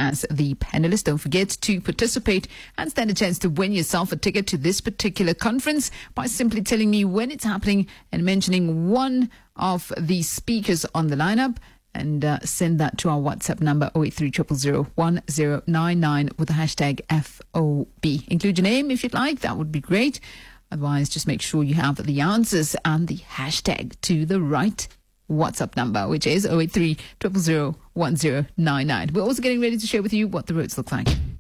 as the panelist. Don't forget to participate and stand a chance to win yourself a ticket to this particular conference by simply telling me when it's happening and mentioning one of the speakers on the lineup. And send that to our WhatsApp number 083-000-1099 with the hashtag FOB. Include your name if you'd like. That would be great. Otherwise, just make sure you have the answers and the hashtag to the right WhatsApp number, which is 083-000-1099. We're also getting ready to share with you what the roads look like.